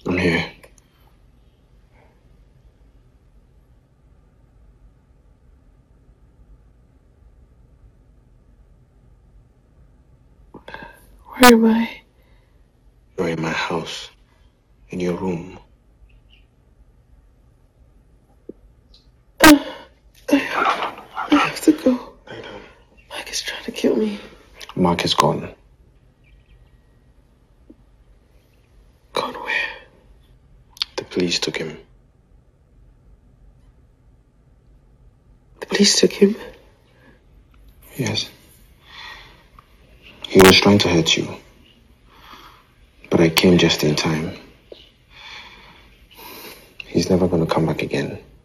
I'm here. Where am I? You're in my house. In your room. I have to go. I know. Mike is trying to kill me. Mark is gone. Gone where? The police took him. The police took him? Yes. He was trying to hurt you. But I came just in time. He's never going to come back again.